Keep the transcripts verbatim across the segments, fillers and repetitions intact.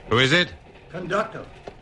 Who is it? Conductor.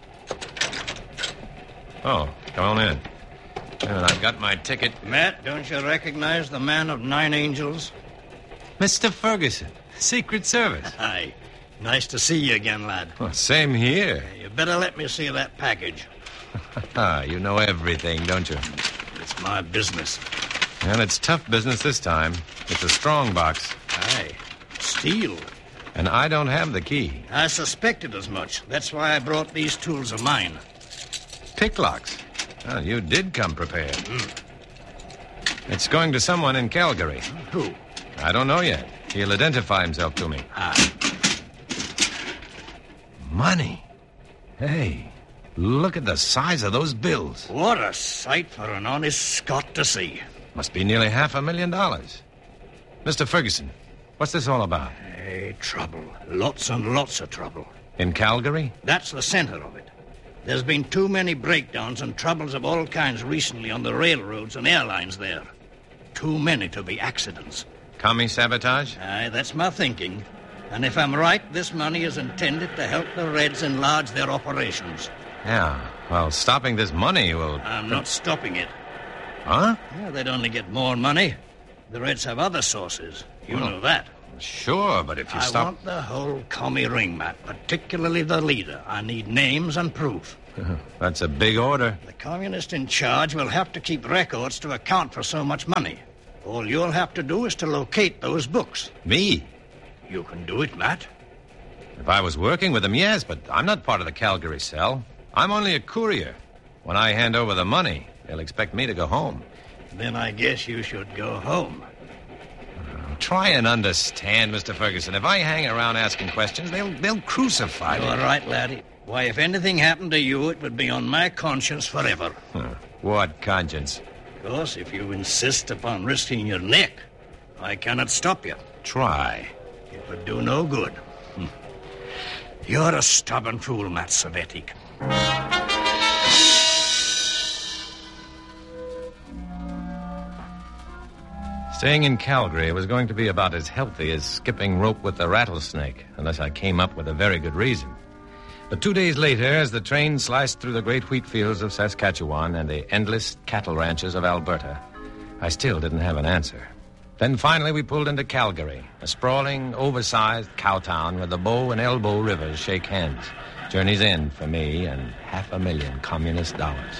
Oh, come on in. Well, I've got my ticket. Matt, don't you recognize the man of nine angels? Mister Ferguson, Secret Service. Hi. Nice to see you again, lad. Well, same here. You better let me see that package. You know everything, don't you? It's my business. Well, it's tough business this time. It's a strong box. Aye. Steel. And I don't have the key. I suspected as much. That's why I brought these tools of mine. Picklocks. Well, you did come prepared. Mm. It's going to someone in Calgary. Who? I don't know yet. He'll identify himself to me. Ah. Money. Hey, look at the size of those bills. What a sight for an honest Scot to see. Must be nearly half a million dollars. Mister Ferguson, what's this all about? Hey, trouble. Lots and lots of trouble. In Calgary? That's the center of it. There's been too many breakdowns and troubles of all kinds recently on the railroads and airlines there. Too many to be accidents. Commie sabotage? Aye, that's my thinking. And if I'm right, this money is intended to help the Reds enlarge their operations. Yeah, well, stopping this money will... I'm not stopping it. Huh? Yeah, they'd only get more money. The Reds have other sources. You Well, know that. Sure, but if you I stop... want the whole commie ring, Matt, particularly the leader. I need names and proof. That's a big order. The communist in charge will have to keep records to account for so much money. All you'll have to do is to locate those books. Me? You can do it, Matt. If I was working with them, yes, but I'm not part of the Calgary cell. I'm only a courier. When I hand over the money, they'll expect me to go home. Then I guess you should go home. Try and understand, Mister Ferguson. If I hang around asking questions, they'll they'll crucify me. All right, laddie. Why, if anything happened to you, it would be on my conscience forever. Huh. What conscience? Of course, if you insist upon risking your neck, I cannot stop you. Try. It would do no good. Hm. You're a stubborn fool, Matt Savetic. Staying in Calgary was going to be about as healthy as skipping rope with the rattlesnake, unless I came up with a very good reason. But two days later, as the train sliced through the great wheat fields of Saskatchewan and the endless cattle ranches of Alberta, I still didn't have an answer. Then finally we pulled into Calgary, a sprawling, oversized cow town where the Bow and Elbow rivers shake hands. Journey's end for me and half a million communist dollars.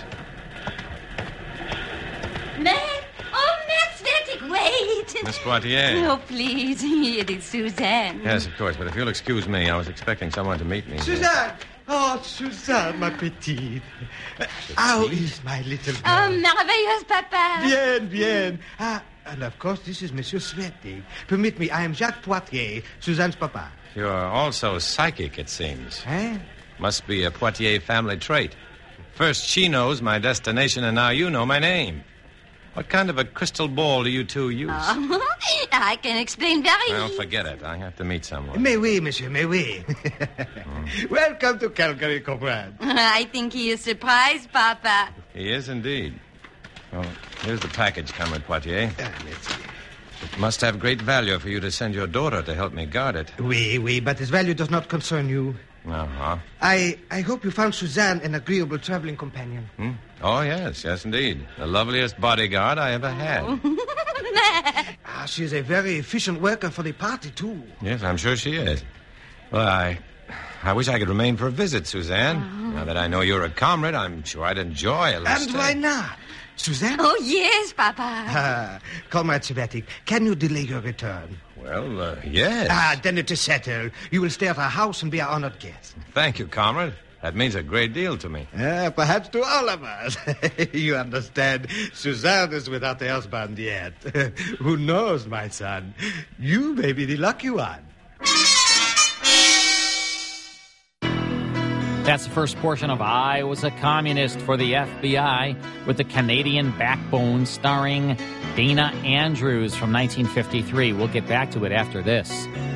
Matt? Oh, Matt Sventic, wait. Miss Poitier. Oh, please. It is Suzanne. Yes, of course, but if you'll excuse me, I was expecting someone to meet me. Suzanne! Oh, Suzanne, ma petite. Uh, how is my little girl? Oh, merveilleuse, Papa. Bien, bien. Ah, and of course, this is Monsieur Sventic. Permit me, I am Jacques Poitier, Suzanne's papa. You're also psychic, it seems. Eh? Must be a Poitier family trait. First she knows my destination, and now you know my name. What kind of a crystal ball do you two use? Oh, I can explain very Well, forget it. I have to meet someone. Mais oui, monsieur, mais oui. mm. Welcome to Calgary, comrade. I think he is surprised, Papa. He is indeed. Well, here's the package, Comrade Poitier. Uh, let's see. It must have great value for you to send your daughter to help me guard it. Oui, oui, but its value does not concern you. Uh-huh. I, I hope you found Suzanne an agreeable traveling companion. Hmm? Oh, yes, yes, indeed. The loveliest bodyguard I ever had. Ah, she is a very efficient worker for the party, too. Yes, I'm sure she is. Well, I I wish I could remain for a visit, Suzanne. Uh-huh. Now that I know you're a comrade, I'm sure I'd enjoy a little And stay. why not? Suzanne? Oh, yes, Papa. Ah, Comrade Sventic, can you delay your return? Well, uh, yes. Ah, then it is settled. You will stay at our house and be our honored guest. Thank you, comrade. That means a great deal to me. Uh, perhaps to all of us. You understand, Suzanne is without a husband yet. Who knows, my son? You may be the lucky one. That's the first portion of I Was a Communist for the F B I with the Canadian Backbone starring Dana Andrews from nineteen fifty-three. We'll get back to it after this.